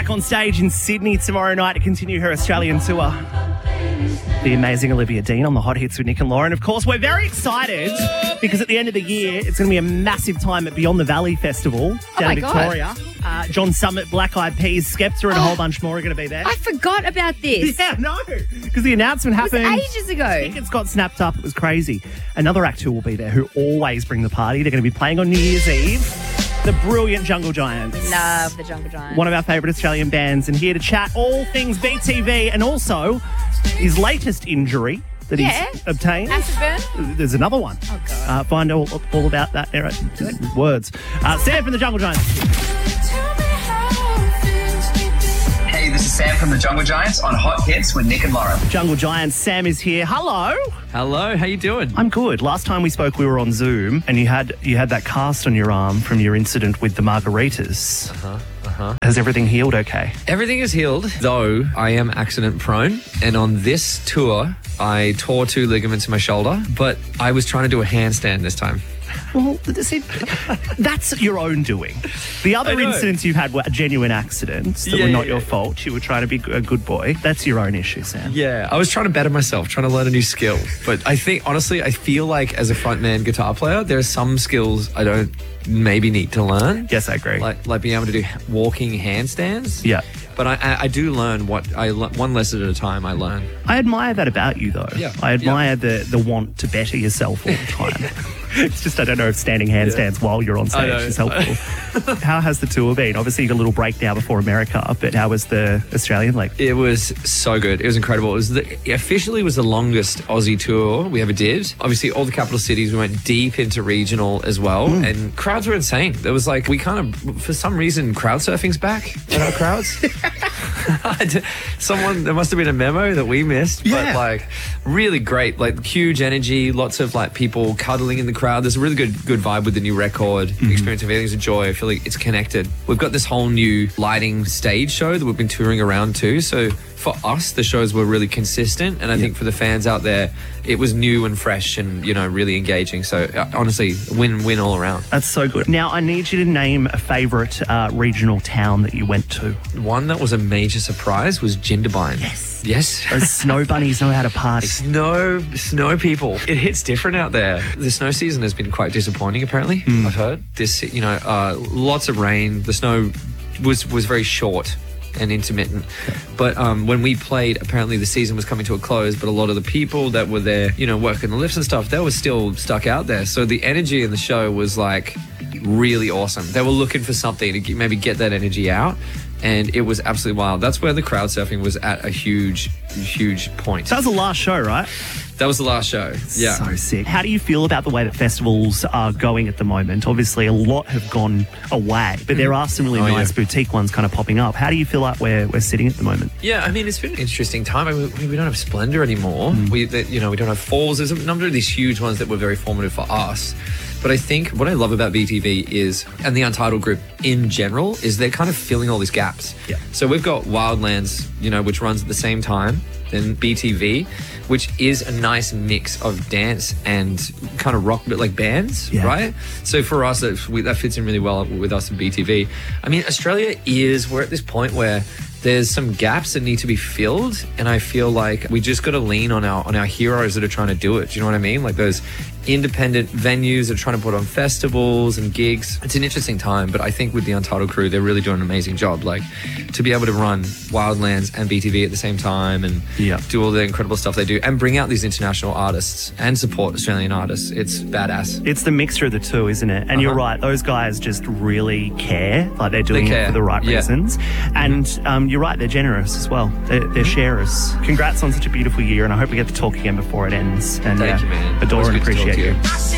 back on stage in Sydney tomorrow night to continue her Australian tour. The amazing Olivia Dean on the Hot Hits with Nick and Lauren. Of course, we're very excited because at the end of the year, it's going to be a massive time at Beyond the Valley Festival down in Victoria. John Summit, Black Eyed Peas, Skepta and a whole bunch more are going to be there. I forgot about this. Yeah, no, because the announcement happened ages ago. Tickets got snapped up. It was crazy. Another act who will be there who always bring the party. They're going to be playing on New Year's Eve. The brilliant Jungle Giants. Love the Jungle Giants. One of our favourite Australian bands, and here to chat all things BTV and also his latest injury that he's obtained. Acid burn? There's another one. Oh, God. Find all about that. Words. Sam from the Jungle Giants. Hey, this is Sam from the Jungle Giants on Hot Hits with Nick and Lauren. Jungle Giants, Sam is here. Hello. Hello, how you doing? I'm good. Last time we spoke, we were on Zoom, and you had that cast on your arm from your incident with the margaritas. Has everything healed okay? Everything is healed, though I am accident prone. And on this tour, I tore 2 ligaments in my shoulder, but I was trying to do a handstand this time. Well, see, that's your own doing. The other incidents you've had were genuine accidents that were not your fault. You were trying to be a good boy. That's your own issue, Sam. Yeah, I was trying to better myself, trying to learn a new skill. But I think, honestly, I feel like as a frontman guitar player, there are some skills I don't maybe need to learn. Yes, I agree. Like being able to do walking handstands. Yeah. But I do learn one lesson at a time I learn. I admire that about you, though. Yeah. I admire the want to better yourself all the time. It's just I don't know if standing handstands while you're on stage is helpful. How has the tour been? Obviously, you got a little break now before America, but how was the Australian leg? It was so good. It was incredible. It officially was the longest Aussie tour we ever did. Obviously, all the capital cities, we went deep into regional as well, and crowds were insane. There was like, we kind of, for some reason, crowd surfing's back at our crowds. There must have been a memo that we missed, but like really great, like huge energy, lots of like people cuddling in the crowd. There's a really good vibe with the new record. The experience of Feelings of Joy. I feel like it's connected. We've got this whole new lighting stage show that we've been touring around too. So for us, the shows were really consistent, and I think for the fans out there, it was new and fresh and, you know, really engaging. So honestly, win all around. That's so good. Now, I need you to name a favourite regional town that you went to. One that was a major surprise was Jindabyne. Yes. Those snow bunnies know how to party. Snow people. It hits different out there. The snow season has been quite disappointing, apparently. I've heard. Lots of rain. The snow was very short and intermittent. But when we played, apparently the season was coming to a close, but a lot of the people that were there, you know, working the lifts and stuff, they were still stuck out there. So the energy in the show was like really awesome. They were looking for something to maybe get that energy out. And it was absolutely wild. That's where the crowd surfing was at a huge point. That was the last show, right? That was the last show. Yeah. So sick. How do you feel about the way that festivals are going at the moment? Obviously, a lot have gone away, but there are some really nice boutique ones kind of popping up. How do you feel like we're sitting at the moment? Yeah, I mean, it's been an interesting time. I mean, we don't have Splendor anymore. We don't have Falls. There's a number of these huge ones that were very formative for us. But I think what I love about BTV is, and the Untitled group in general, is they're kind of filling all these gaps. Yeah. So we've got Wildlands, you know, which runs at the same time, then BTV, which is a nice mix of dance and kind of rock, but like bands, right? So for us, that fits in really well with us and BTV. I mean, we're at this point where there's some gaps that need to be filled, and I feel like we just got to lean on our heroes that are trying to do it. Do you know what I mean? Like those independent venues that are trying to put on festivals and gigs. It's an interesting time, but I think with the Untitled crew, they're really doing an amazing job. Like to be able to run Wildlands and BTV at the same time and do all the incredible stuff they do and bring out these international artists and support Australian artists. It's badass. It's the mixture of the two, isn't it? And you're right, those guys just really care. Like they're doing it for the right reasons. And you're right, they're generous as well. They're sharers. Congrats on such a beautiful year, and I hope we get to talk again before it ends. And Thank you, man. Adore and appreciate you.